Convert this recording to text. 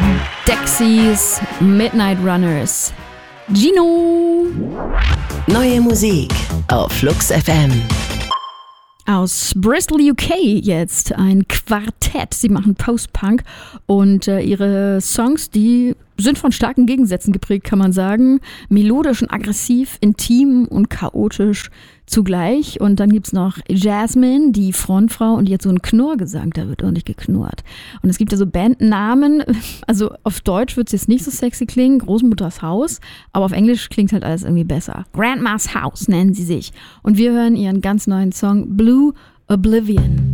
Dexys, Midnight Runners. Gino! Neue Musik auf Flux FM. Aus Bristol, UK jetzt ein Quartett. Sie machen Post-Punk und ihre Songs, die sind von starken Gegensätzen geprägt, kann man sagen. Melodisch und aggressiv, intim und chaotisch zugleich. Und dann gibt's noch Jasmine, die Frontfrau, und die hat so einen Knurrgesang, da wird ordentlich geknurrt. Und es gibt ja so Bandnamen, also auf Deutsch wird's jetzt nicht so sexy klingen, Großmutters Haus, aber auf Englisch klingt halt alles irgendwie besser. Grandma's House nennen sie sich. Und wir hören ihren ganz neuen Song Blue Oblivion.